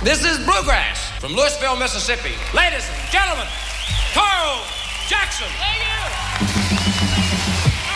This is Bluegrass from Louisville, Mississippi. Ladies and gentlemen, Carl Jackson. Thank you.